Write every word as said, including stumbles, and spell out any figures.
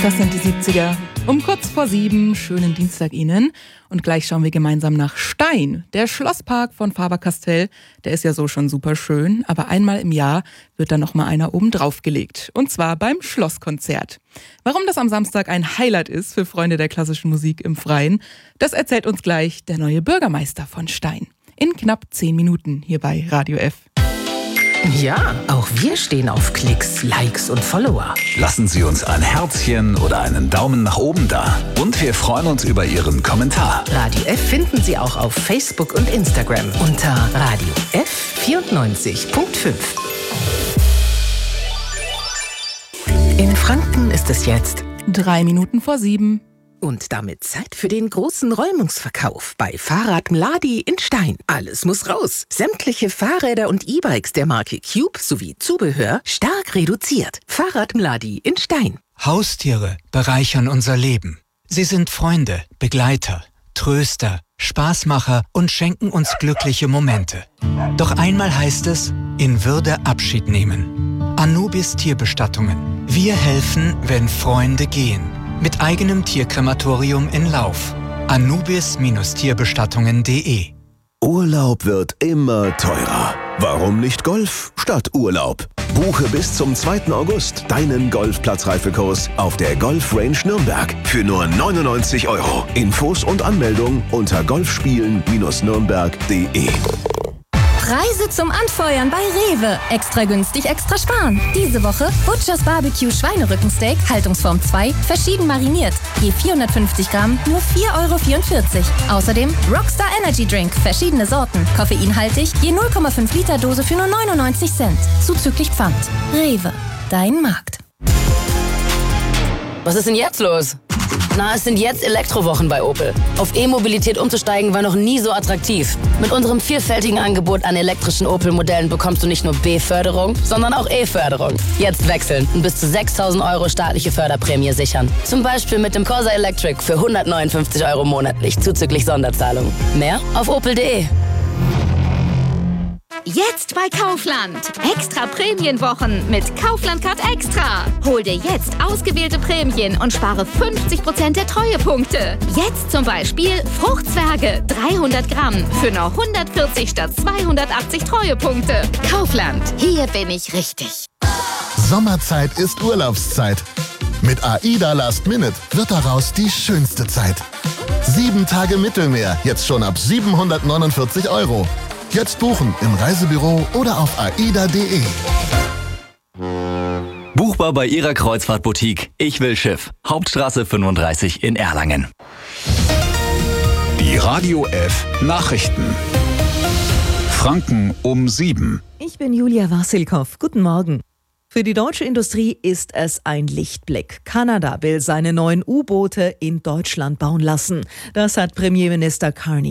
Das sind die siebziger. Um kurz vor sieben, schönen Dienstag Ihnen. Und gleich schauen wir gemeinsam nach Stein. Der Schlosspark von Faber-Castell, der ist ja so schon super schön. Aber einmal im Jahr wird da nochmal einer oben drauf gelegt. Und zwar beim Schlosskonzert. Warum das am Samstag ein Highlight ist für Freunde der klassischen Musik im Freien, das erzählt uns gleich der neue Bürgermeister von Stein. In knapp zehn Minuten hier bei Radio F. Ja, auch wir stehen auf Klicks, Likes und Follower. Lassen Sie uns ein Herzchen oder einen Daumen nach oben da. Und wir freuen uns über Ihren Kommentar. Radio F finden Sie auch auf Facebook und Instagram unter Radio F vierundneunzig Komma fünf. In Franken ist es jetzt Drei Minuten vor sieben. und damit Zeit für den großen Räumungsverkauf bei Fahrrad Mladi in Stein. Alles muss raus. Sämtliche Fahrräder und E-Bikes der Marke Cube sowie Zubehör stark reduziert. Fahrrad Mladi in Stein. Haustiere bereichern unser Leben. Sie sind Freunde, Begleiter, Tröster, Spaßmacher und schenken uns glückliche Momente. Doch einmal heißt es, in Würde Abschied nehmen. Anubis Tierbestattungen. Wir helfen, wenn Freunde gehen. Mit eigenem Tierkrematorium in Lauf. anubis Tierbestattungen punkt de. Urlaub wird immer teurer. Warum nicht Golf statt Urlaub? Buche bis zum zweiten August deinen Golfplatzreifekurs auf der Golf Range Nürnberg für nur neunundneunzig Euro. Infos und Anmeldung unter golfspielen Nürnberg punkt de. Preise zum Anfeuern bei Rewe. Extra günstig, extra sparen. Diese Woche Butchers Barbecue Schweinerückensteak, Haltungsform zwei, verschieden mariniert. Je vierhundertfünfzig Gramm, nur vier Euro vierundvierzig. Außerdem Rockstar Energy Drink, verschiedene Sorten. Koffeinhaltig, je null Komma fünf Liter Dose für nur neunundneunzig Cent. Zuzüglich Pfand. Rewe, dein Markt. Was ist denn jetzt los? Na, es sind jetzt Elektrowochen bei Opel. Auf E-Mobilität umzusteigen war noch nie so attraktiv. Mit unserem vielfältigen Angebot an elektrischen Opel-Modellen bekommst du nicht nur B-Förderung, sondern auch E-Förderung. Jetzt wechseln und bis zu sechstausend Euro staatliche Förderprämie sichern. Zum Beispiel mit dem Corsa Electric für hundertneunundfünfzig Euro monatlich, zuzüglich Sonderzahlung. Mehr auf opel punkt de. Jetzt bei Kaufland. Extra Prämienwochen mit Kaufland Card Extra. Hol dir jetzt ausgewählte Prämien und spare fünfzig Prozent der Treuepunkte. Jetzt zum Beispiel Fruchtzwerge dreihundert Gramm für nur hundertvierzig statt zweihundertachtzig Treuepunkte. Kaufland, hier bin ich richtig. Sommerzeit ist Urlaubszeit. Mit AIDA Last Minute wird daraus die schönste Zeit. Sieben Tage Mittelmeer, jetzt schon ab siebenhundertneunundvierzig Euro. Jetzt buchen im Reisebüro oder auf aida punkt de. Buchbar bei Ihrer Kreuzfahrtboutique Ich will Schiff. Hauptstraße fünfunddreißig in Erlangen. Die Radio F Nachrichten. Franken um sieben. Ich bin Julia Wassilkow. Guten Morgen. Für die deutsche Industrie ist es ein Lichtblick. Kanada will seine neuen U-Boote in Deutschland bauen lassen. Das hat Premierminister Carney